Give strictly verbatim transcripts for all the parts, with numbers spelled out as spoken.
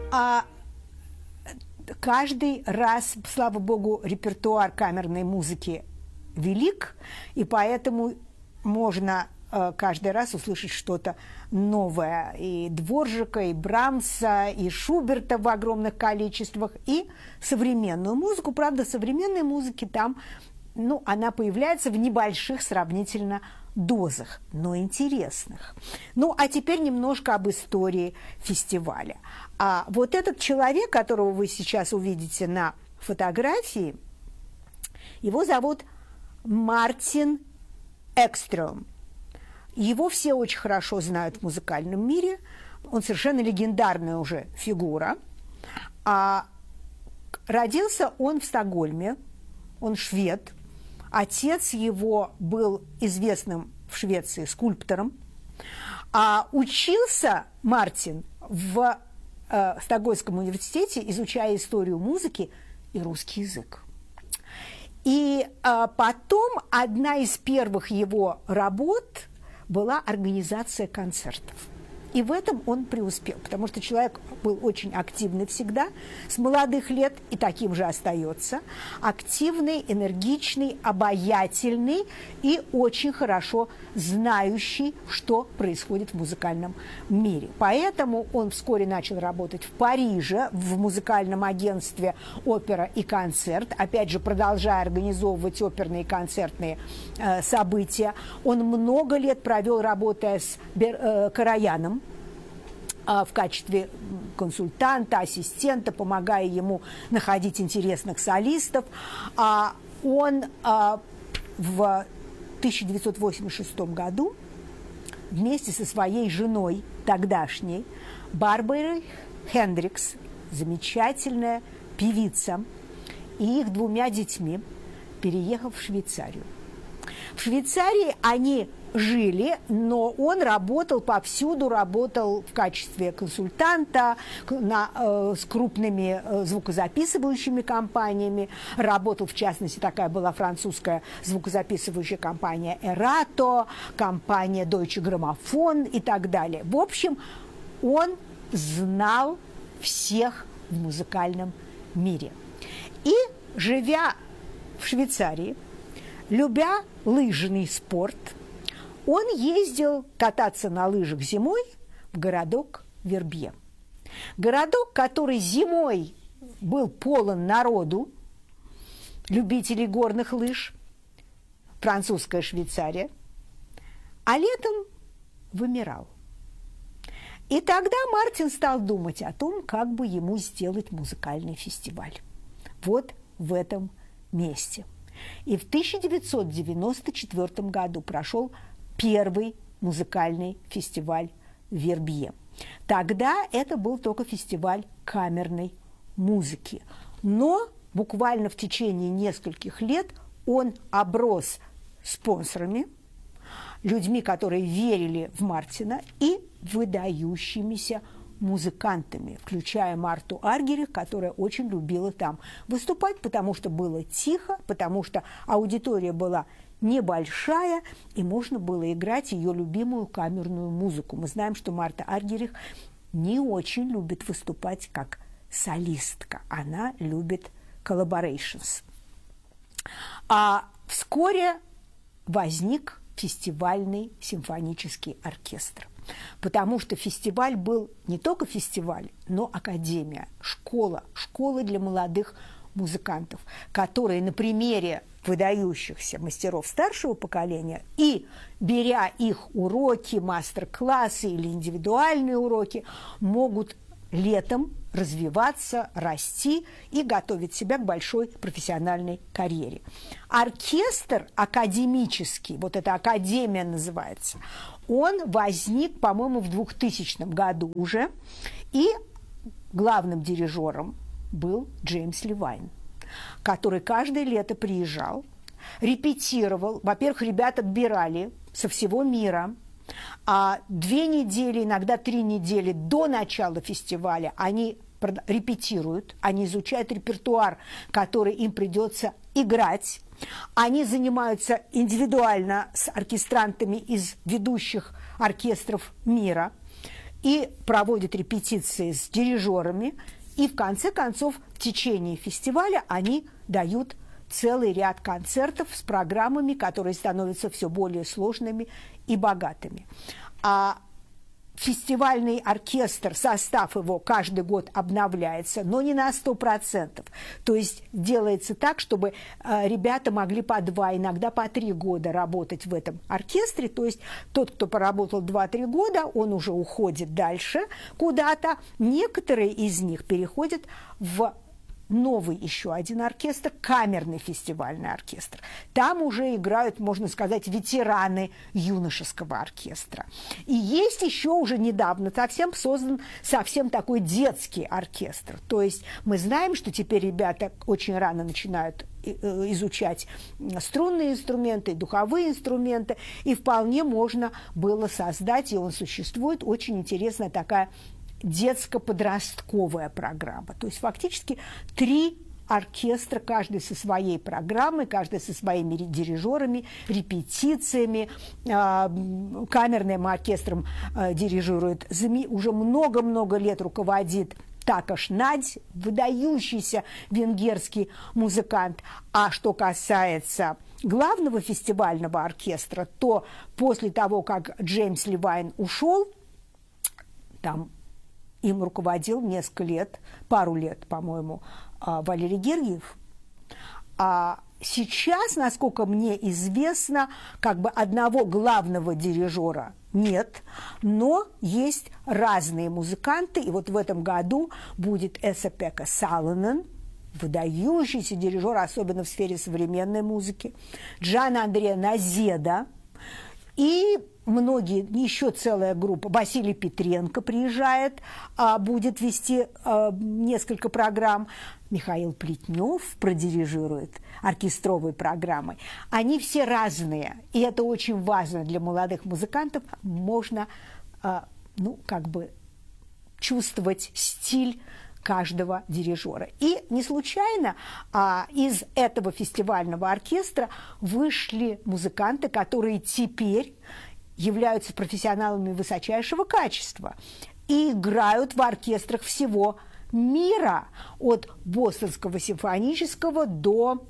а каждый раз, слава богу, репертуар камерной музыки велик, и поэтому можно каждый раз услышать что-то новое. И Дворжака, и Брамса, и Шуберта в огромных количествах, и современную музыку. Правда, современной музыки там, ну, она появляется в небольших сравнительно дозах, но интересных. Ну, а теперь немножко об истории фестиваля. А вот этот человек, которого вы сейчас увидите на фотографии, его зовут Мартин Экстрём. Его все очень хорошо знают в музыкальном мире. Он совершенно легендарная уже фигура. А родился он в Стокгольме. Он швед. Отец его был известным в Швеции скульптором. А учился Мартин в э, Стокгольмском университете, изучая историю музыки и русский язык. И э, потом одна из первых его работ была организация концертов. И в этом он преуспел, потому что человек был очень активный всегда, с молодых лет, и таким же остается. Активный, энергичный, обаятельный и очень хорошо знающий, что происходит в музыкальном мире. Поэтому он вскоре начал работать в Париже, в музыкальном агентстве «Опера и концерт», опять же, продолжая организовывать оперные и концертные э, события. Он много лет провел, работая с Бер, э, Караяном, в качестве консультанта, ассистента, помогая ему находить интересных солистов. Он в тысяча девятьсот восемьдесят шестом году вместе со своей женой тогдашней, Барбарой Хендрикс, замечательная певица, и их двумя детьми, переехав в Швейцарию. В Швейцарии они жили, но он работал повсюду, работал в качестве консультанта на, э, с крупными э, звукозаписывающими компаниями, работал, в частности, такая была французская звукозаписывающая компания «Эрато», компания «Deutsche Grammophon» и так далее. В общем, он знал всех в музыкальном мире. И, живя в Швейцарии, любя лыжный спорт, он ездил кататься на лыжах зимой в городок Вербье. Городок, который зимой был полон народу, любителей горных лыж, французская Швейцария, а летом вымирал. И тогда Мартин стал думать о том, как бы ему сделать музыкальный фестиваль. Вот в этом месте. И в тысяча девятьсот девяносто четвёртом году прошел первый музыкальный фестиваль в Вербье. Тогда это был только фестиваль камерной музыки. Но буквально в течение нескольких лет он оброс спонсорами, людьми, которые верили в Мартина, и выдающимися музыкантами, включая Марту Аргерих, которая очень любила там выступать, потому что было тихо, потому что аудитория была небольшая, и можно было играть ее любимую камерную музыку. Мы знаем, что Марта Аргерих не очень любит выступать как солистка. Она любит collaborations. А вскоре возник фестивальный симфонический оркестр. Потому что фестиваль был не только фестиваль, но академия, школа, школа для молодых музыкантов, которые на примере выдающихся мастеров старшего поколения и, беря их уроки, мастер-классы или индивидуальные уроки, могут летом развиваться, расти и готовить себя к большой профессиональной карьере. Оркестр академический, вот эта академия называется, он возник, по-моему, в двухтысячном году уже, и главным дирижером был Джеймс Левайн, который каждое лето приезжал, репетировал. Во-первых, ребят отбирали со всего мира, а две недели, иногда три недели до начала фестиваля они репетируют, они изучают репертуар, который им придется играть. Они занимаются индивидуально с оркестрантами из ведущих оркестров мира. и проводят репетиции с дирижерами, и в конце концов в течение фестиваля они дают целый ряд концертов с программами, которые становятся все более сложными и богатыми. А фестивальный оркестр, состав его каждый год обновляется, но не на сто процентов. То есть делается так, чтобы э, ребята могли по два, иногда по три года работать в этом оркестре. То есть тот, кто поработал два-три года, он уже уходит дальше куда-то. Некоторые из них переходят в новый еще один оркестр, камерный фестивальный оркестр. Там уже играют, можно сказать, ветераны юношеского оркестра. И есть еще уже недавно совсем создан совсем такой детский оркестр. То есть мы знаем, что теперь ребята очень рано начинают изучать струнные инструменты, духовые инструменты, и вполне можно было создать, и он существует, очень интересная такая детско-подростковая программа. То есть фактически три оркестра, каждый со своей программой, каждый со своими дирижерами, репетициями. Камерным оркестром дирижирует, уже много-много лет руководит Такаш Надь, выдающийся венгерский музыкант. А что касается главного фестивального оркестра, то после того, как Джеймс Левайн ушел, там им руководил несколько лет, пару лет, по-моему, Валерий Гергиев. А сейчас, насколько мне известно, как бы одного главного дирижера нет, но есть разные музыканты. И вот в этом году будет Эса-Пекка Салонен, выдающийся дирижер, особенно в сфере современной музыки, Джан Андреа Назеда и многие, еще целая группа. Василий Петренко приезжает, а, будет вести а, несколько программ. Михаил Плетнев продирижирует оркестровые программы. Они все разные, и это очень важно для молодых музыкантов. Можно, а, ну, как бы чувствовать стиль каждого дирижера. И не случайно а, из этого фестивального оркестра вышли музыканты, которые теперь являются профессионалами высочайшего качества и играют в оркестрах всего мира, от Бостонского симфонического до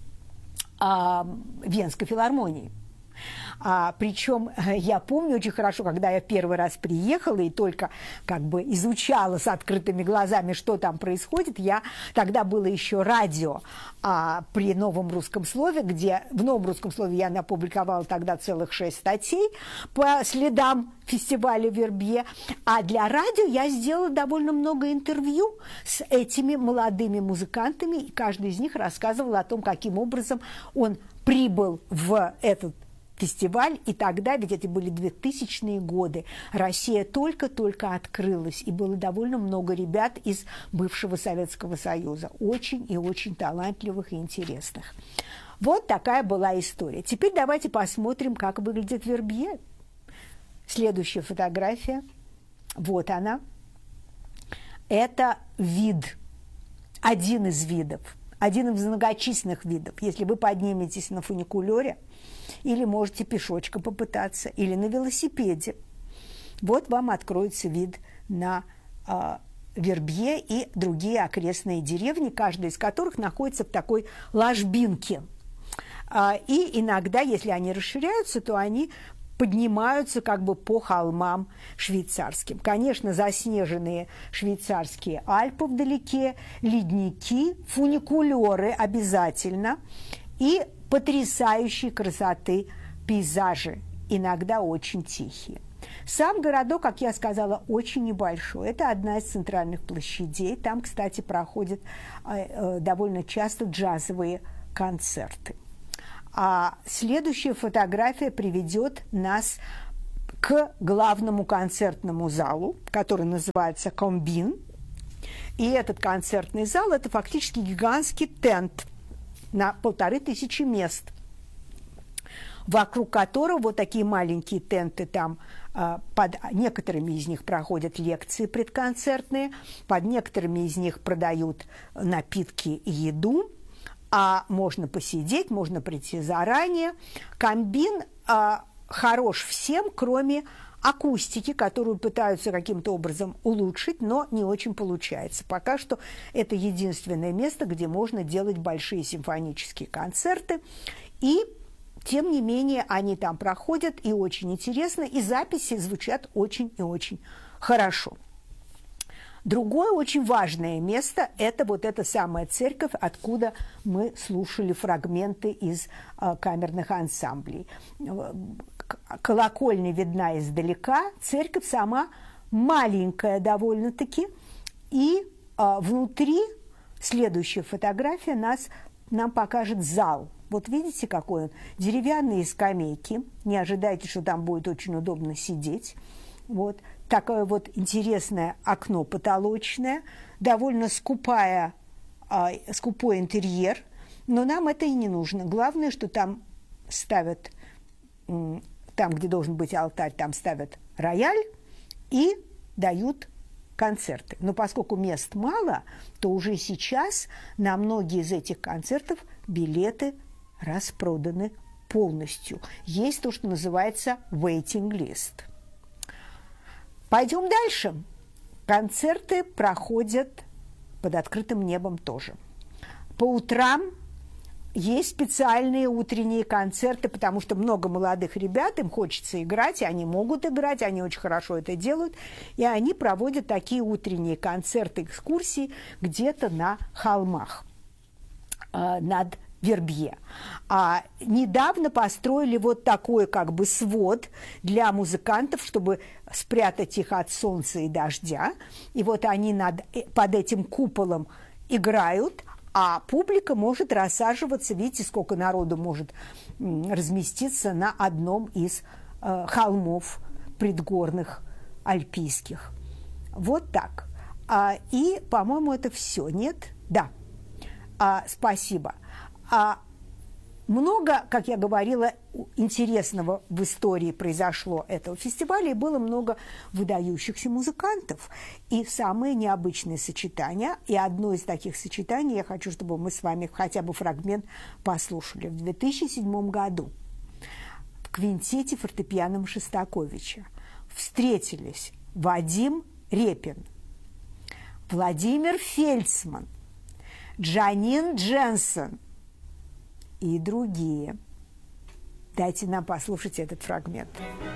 а, Венской филармонии. А, причем я помню очень хорошо, когда я первый раз приехала и только как бы изучала с открытыми глазами, что там происходит, я тогда было еще радио а, при Новом русском слове, где в Новом русском слове я опубликовала тогда целых шесть статей по следам фестиваля Вербье, а для радио я сделала довольно много интервью с этими молодыми музыкантами, и каждый из них рассказывал о том, каким образом он прибыл в этот фестиваль, и тогда, ведь это были двухтысячные годы, Россия только-только открылась, и было довольно много ребят из бывшего Советского Союза, очень и очень талантливых и интересных. Вот такая была история. Теперь давайте посмотрим, как выглядит Вербье. Следующая фотография, вот она. Это вид, один из видов, один из многочисленных видов. Если вы подниметесь на фуникулере, или можете пешочком попытаться, или на велосипеде, вот вам откроется вид на э, Вербье и другие окрестные деревни, каждая из которых находится в такой ложбинке. А, и иногда, если они расширяются, то они поднимаются как бы по холмам швейцарским. Конечно, заснеженные швейцарские Альпы вдалеке, ледники, фуникулеры обязательно и потрясающей красоты пейзажи, иногда очень тихие. Сам городок, как я сказала, очень небольшой. Это одна из центральных площадей. Там, кстати, проходят э, довольно часто джазовые концерты. А следующая фотография приведет нас к главному концертному залу, который называется «Комбин». И этот концертный зал – это фактически гигантский тент на полторы тысячи мест, вокруг которого вот такие маленькие тенты, там под некоторыми из них проходят лекции предконцертные, под некоторыми из них продают напитки и еду, а можно посидеть, можно прийти заранее. Комбин а, хорош всем, кроме акустики, которую пытаются каким-то образом улучшить, но не очень получается. Пока что это единственное место, где можно делать большие симфонические концерты. И, тем не менее, они там проходят, и очень интересно, и записи звучат очень и очень хорошо. Другое очень важное место – это вот эта самая церковь, откуда мы слушали фрагменты из э, камерных ансамблей. Колокольня видна издалека, церковь сама маленькая довольно-таки, и э, внутри следующая фотография нас, нам покажет зал. Вот видите, какой он? Деревянные скамейки, не ожидайте, что там будет очень удобно сидеть. Вот. Такое вот интересное окно потолочное, довольно скупая, э, скупой интерьер, но нам это и не нужно. Главное, что там ставят, э, там, где должен быть алтарь, там ставят рояль и дают концерты. Но поскольку мест мало, то уже сейчас на многие из этих концертов билеты распроданы полностью. Есть то, что называется waiting list. Пойдем дальше. Концерты проходят под открытым небом тоже. По утрам есть специальные утренние концерты, потому что много молодых ребят, им хочется играть, и они могут играть, они очень хорошо это делают, и они проводят такие утренние концерты, экскурсии где-то на холмах э, над Вербье. А недавно построили вот такой как бы свод для музыкантов, чтобы спрятать их от солнца и дождя. И вот они над, под этим куполом играют, а публика может рассаживаться. Видите, сколько народу может разместиться на одном из э, холмов предгорных альпийских. Вот так. А, и, по-моему, это все. Нет? Да. А, спасибо. А много, как я говорила, интересного в истории произошло этого фестиваля, и было много выдающихся музыкантов. И самые необычные сочетания, и одно из таких сочетаний я хочу, чтобы мы с вами хотя бы фрагмент послушали. В две тысячи седьмом году в квинтете фортепиано Шостаковича встретились Вадим Репин, Владимир Фельдсман, Джанин Дженсен и другие. Дайте нам послушать этот фрагмент.